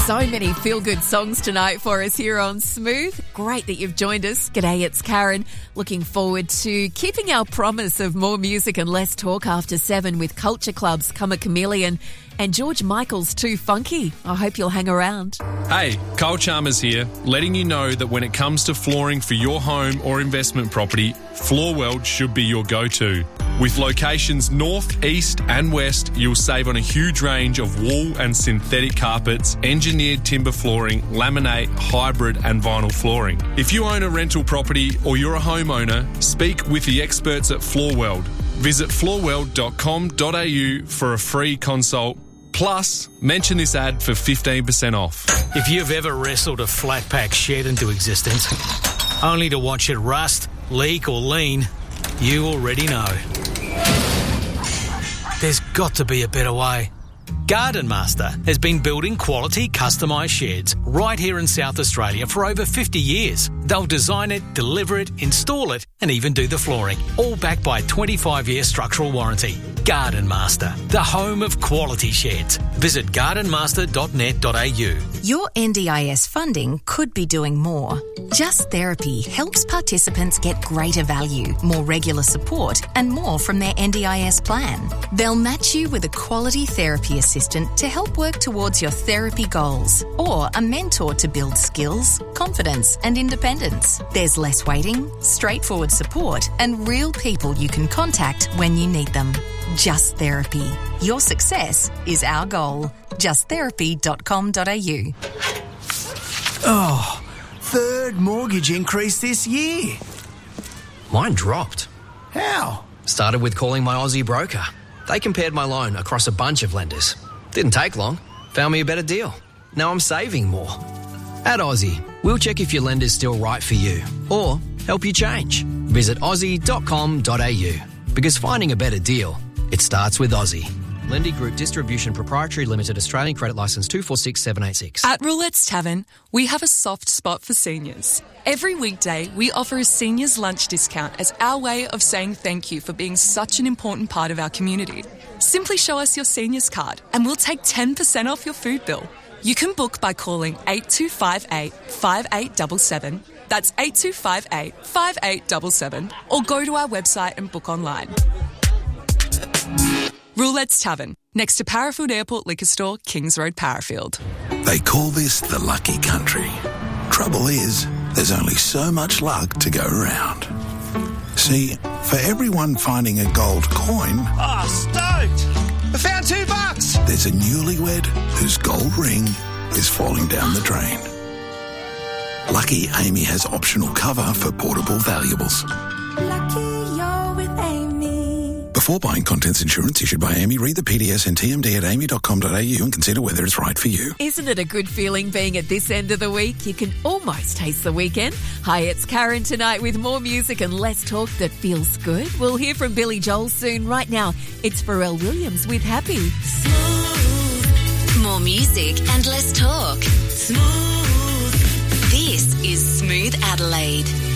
So many feel-good songs tonight for us here on Smooth. Great that you've joined us. G'day, it's Karen. Looking forward to keeping our promise of more music and less talk after 7 with Culture Club's Come a Chameleon and George Michael's Too Funky. I hope you'll hang around. Hey, Cole Chalmers here, letting you know that when it comes to flooring for your home or investment property, Floorworld should be your go-to. With locations north, east and west, you'll save on a huge range of wool and synthetic carpets, engineered timber flooring, laminate, hybrid and vinyl flooring. If you own a rental property or you're a homeowner, speak with the experts at Floorworld. Visit floorworld.com.au for a free consult. Plus, mention this ad for 15% off. If you've ever wrestled a flat pack shed into existence, only to watch it rust, leak or lean, you already know. There's got to be a better way. Garden Master has been building quality customised sheds right here in South Australia for over 50 years. They'll design it, deliver it, install it and even do the flooring, all backed by a 25-year structural warranty. Garden Master, the home of quality sheds. Visit gardenmaster.net.au. Your NDIS funding could be doing more. Just Therapy helps participants get greater value, more regular support and more from their NDIS plan. They'll match you with a quality therapy assistant to help work towards your therapy goals, or a mentor to build skills, confidence and independence. There's less waiting, straightforward support and real people you can contact when you need them. Just Therapy. Your success is our goal. justtherapy.com.au. Oh, third mortgage increase this year. Mine dropped. How? Started with calling my Aussie broker. They compared my loan across a bunch of lenders. Didn't take long. Found me a better deal. Now I'm saving more. At Aussie, we'll check if your lender's still right for you or help you change. Visit aussie.com.au because finding a better deal, it starts with Aussie. Lendy Group Distribution Proprietary Limited, Australian Credit Licence 246786. At Roulette's Tavern, we have a soft spot for seniors. Every weekday, we offer a seniors lunch discount as our way of saying thank you for being such an important part of our community. Simply show us your seniors card and we'll take 10% off your food bill. You can book by calling 8258 5877. That's 8258 5877. Or go to our website and book online. Roulette's Tavern, next to Parafield Airport Liquor Store, Kings Road, Parafield. They call this the lucky country. Trouble is, there's only so much luck to go around. See, for everyone finding a gold coin... Oh, stoked! I found $2! There's a newlywed whose gold ring is falling down the drain. Lucky Amy has optional cover for portable valuables. Lucky you're with Amy. Before buying contents insurance issued by Amy, read the PDS and TMD at amy.com.au and consider whether it's right for you. Isn't it a good feeling being at this end of the week? You can almost taste the weekend. Hi, it's Karen tonight with more music and less talk that feels good. We'll hear from Billy Joel soon. Right now, it's Pharrell Williams with Happy. Smooth. More music and less talk. Smooth. This is Smooth Adelaide.